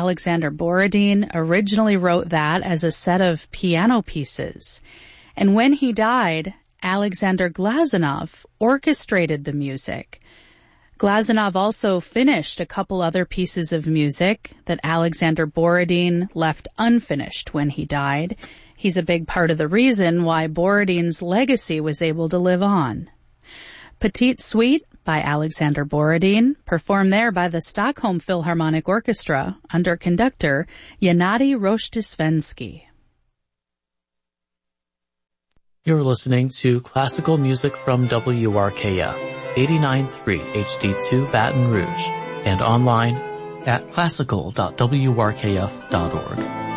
Alexander Borodin originally wrote that as a set of piano pieces. And when he died, Alexander Glazunov orchestrated the music. Glazunov also finished a couple other pieces of music that Alexander Borodin left unfinished when he died. He's a big part of the reason why Borodin's legacy was able to live on. Petite Suite by Alexander Borodin, performed there by the Stockholm Philharmonic Orchestra under conductor Gennady Rozhdestvensky. You're listening to classical music from WRKF, 89.3 HD2 Baton Rouge, and online at classical.wrkf.org.